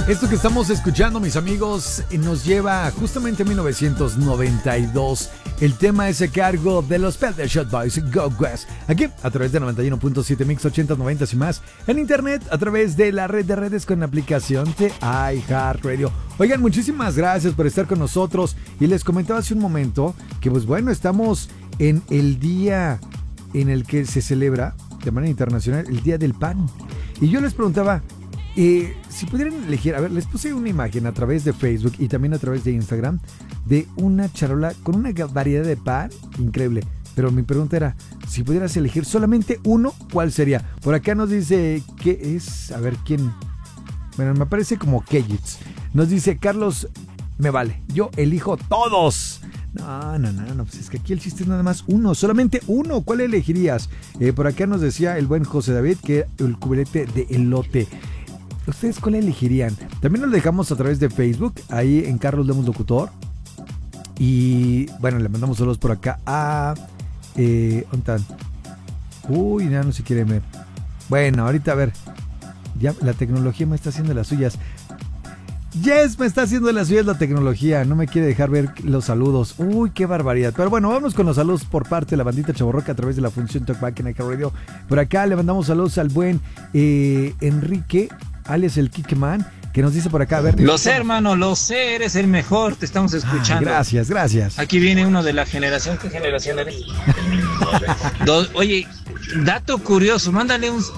Esto que estamos escuchando, mis amigos, nos lleva justamente a 1992. El tema es a cargo de los Pet Shop Boys, Go West. Aquí, a través de 91.7 Mix 80, 90 y más. En internet, a través de la red de redes con la aplicación de iHeartRadio. Oigan, muchísimas gracias por estar con nosotros. Y les comentaba hace un momento que, pues bueno, estamos en el día en el que se celebra de manera internacional el Día del Pan. Y yo les preguntaba, si pudieran elegir, a ver, les puse una imagen a través de Facebook y también a través de Instagram de una charola con una variedad de pan increíble. Pero mi pregunta era, si pudieras elegir solamente uno, ¿cuál sería? Por acá nos dice, ¿qué es? A ver, ¿quién? Bueno, me parece como Keyits. Nos dice, Carlos, me vale, yo elijo todos. No, pues es que aquí el chiste es nada más uno, solamente uno. ¿Cuál elegirías? Por acá nos decía el buen José David que el cubilete de elote. ¿Ustedes cuál elegirían? También lo dejamos a través de Facebook, ahí en Carlos Lemos Locutor. Y bueno, le mandamos saludos por acá a... ¿dónde están? Uy, no se quiere ver. Bueno, ahorita a ver. Ya la tecnología me está haciendo las suyas. Yes, me está haciendo las suyas la tecnología. No me quiere dejar ver los saludos. Uy, qué barbaridad. Pero bueno, vamos con los saludos por parte de la bandita Chavorroca a través de la función Talkback en iHeartRadio. Por acá le mandamos saludos al buen Enrique, alias el Kikeman, que nos dice por acá, a ver. Lo sé, hermano, lo sé, eres el mejor, te estamos escuchando. Gracias. Aquí viene uno de la generación, ¿qué generación eres? Oye, dato curioso, mándale